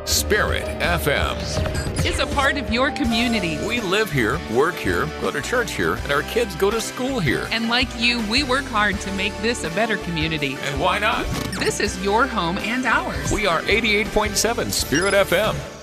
Spirit FM. Is a part of your community. We live here, work here, go to church here, and our kids go to school here. And like you, we work hard to make this a better community. And why not? This is your home and ours. We are 88.7 Spirit FM.